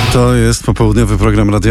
To jest popołudniowy program Radia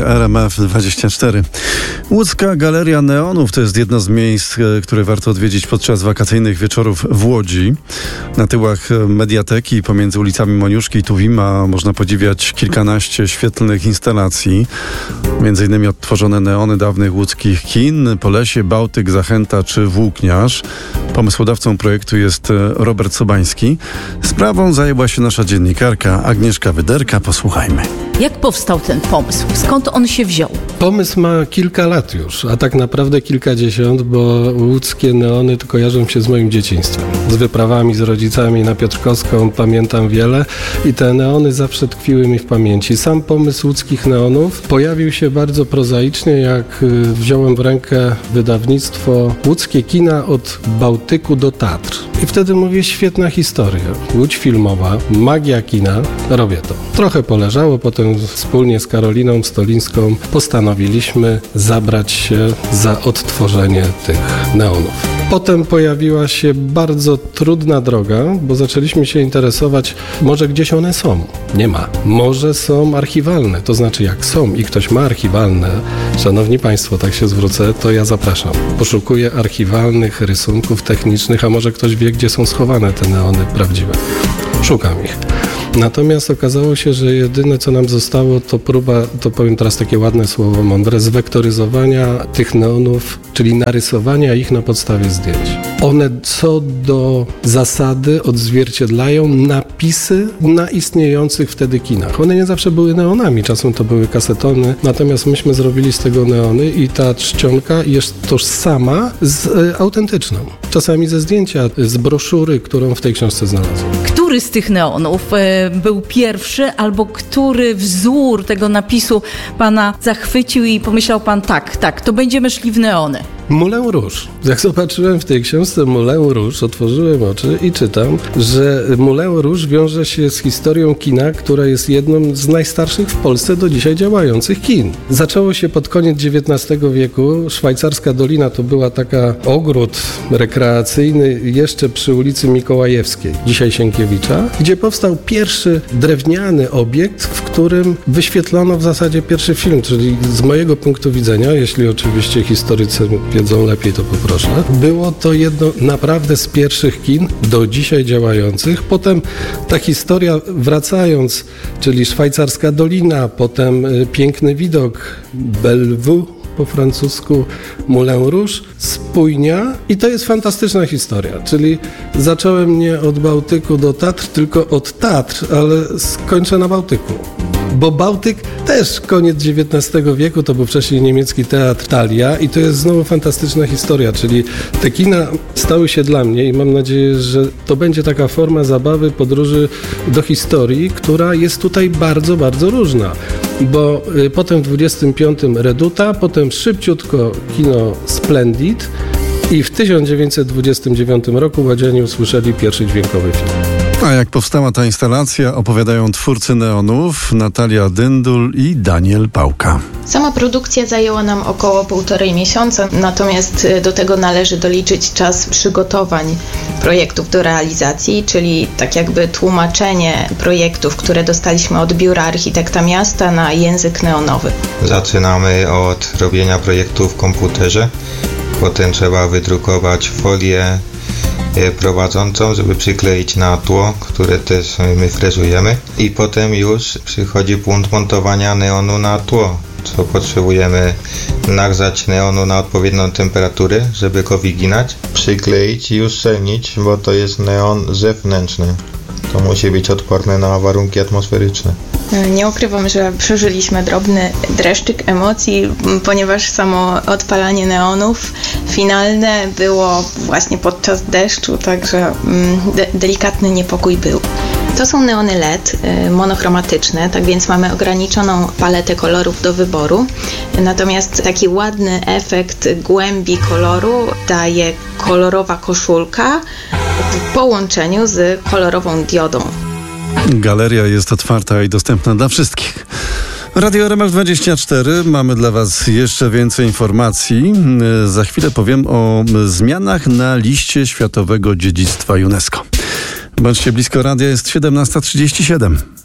RMF24. Łódzka Galeria Neonów to jest jedno z miejsc, które warto odwiedzić podczas wakacyjnych wieczorów w Łodzi. Na tyłach Mediateki pomiędzy ulicami Moniuszki i Tuwima można podziwiać kilkanaście świetlnych instalacji. Między innymi odtworzone neony dawnych łódzkich kin, Polesie, Bałtyk, Zachęta czy Włókniarz. Pomysłodawcą projektu jest Robert Sobański. Sprawą zajęła się nasza dziennikarka Agnieszka Wyderka. Posłuchajmy. Jak powstał ten pomysł? Skąd on się wziął? Pomysł ma kilka lat już, a tak naprawdę kilkadziesiąt, bo łódzkie neony to kojarzą się z moim dzieciństwem. Z wyprawami z rodzicami na Piotrkowską pamiętam wiele i te neony zawsze tkwiły mi w pamięci. Sam pomysł łódzkich neonów pojawił się bardzo prozaicznie, jak wziąłem w rękę wydawnictwo Łódzkie Kina od Bałtyku do Tatr. I wtedy mówię, świetna historia. Łódź filmowa, magia kina, robię to. Trochę poleżało, potem wspólnie z Karoliną Stolińską postanowiliśmy zabrać się za odtworzenie tych neonów. Potem pojawiła się bardzo trudna droga, bo zaczęliśmy się interesować, może gdzieś one są. Nie ma. Może są archiwalne, to znaczy jak są i ktoś ma archiwalne, szanowni państwo, tak się zwrócę, to ja zapraszam. Poszukuję archiwalnych rysunków technicznych, a może ktoś wie, gdzie są schowane te neony prawdziwe. Szukam ich. Natomiast okazało się, że jedyne co nam zostało to próba, to powiem teraz takie ładne słowo mądre, zwektoryzowania tych neonów, czyli narysowania ich na podstawie zdjęć. One co do zasady odzwierciedlają napisy na istniejących wtedy kinach. One nie zawsze były neonami, czasem to były kasetony, natomiast myśmy zrobili z tego neony i ta czcionka jest tożsama z autentyczną. Czasami ze zdjęcia, z broszury, którą w tej książce znalazłem. Który z tych neonów był pierwszy, albo który wzór tego napisu pana zachwycił i pomyślał pan, tak, to będziemy szli w neony? Moulin Rouge. Jak zobaczyłem w tej książce Moulin Rouge, otworzyłem oczy i czytam, że Moulin Rouge wiąże się z historią kina, która jest jedną z najstarszych w Polsce do dzisiaj działających kin. Zaczęło się pod koniec XIX wieku. Szwajcarska Dolina to była taka ogród rekreacyjny jeszcze przy ulicy Mikołajewskiej, dzisiaj Sienkiewicza, gdzie powstał pierwszy drewniany obiekt, w którym wyświetlono w zasadzie pierwszy film, czyli z mojego punktu widzenia, jeśli oczywiście historycy wiedzą lepiej, to poproszę. Było to jedno naprawdę z pierwszych kin do dzisiaj działających. Potem ta historia wracając, czyli Szwajcarska Dolina, potem piękny widok Bellevue, po francusku Moulin Rouge, spójnia i to jest fantastyczna historia, czyli zacząłem nie od Bałtyku do Tatr, tylko od Tatr, ale skończę na Bałtyku. Bo Bałtyk też koniec XIX wieku, to był wcześniej niemiecki teatr Thalia i to jest znowu fantastyczna historia, czyli te kina stały się dla mnie i mam nadzieję, że to będzie taka forma zabawy, podróży do historii, która jest tutaj bardzo, bardzo różna. Bo potem w 25 Reduta, potem szybciutko kino Splendid i w 1929 roku łodzianie usłyszeli pierwszy dźwiękowy film. A jak powstała ta instalacja, opowiadają twórcy neonów Natalia Dyndul i Daniel Pałka. Sama produkcja zajęła nam około 1,5 miesiąca, natomiast do tego należy doliczyć czas przygotowań projektów do realizacji, czyli tak jakby tłumaczenie projektów, które dostaliśmy od biura architekta miasta na język neonowy. Zaczynamy od robienia projektu w komputerze, potem trzeba wydrukować folię prowadzącą, żeby przykleić na tło, które też my frezujemy i potem już przychodzi punkt montowania neonu na tło, co potrzebujemy nagrzać neonu na odpowiednią temperaturę, żeby go wyginać, przykleić i uszczelnić, bo to jest neon zewnętrzny. To musi być odporne na warunki atmosferyczne. Nie ukrywam, że przeżyliśmy drobny dreszczyk emocji, ponieważ samo odpalanie neonów finalne było właśnie podczas deszczu, także delikatny niepokój był. To są neony LED monochromatyczne, tak więc mamy ograniczoną paletę kolorów do wyboru. Natomiast taki ładny efekt głębi koloru daje kolorowa koszulka w połączeniu z kolorową diodą. Galeria jest otwarta i dostępna dla wszystkich. Radio RMF24. Mamy dla Was jeszcze więcej informacji. Za chwilę powiem o zmianach na liście Światowego Dziedzictwa UNESCO. Bądźcie blisko radia, jest 17:37.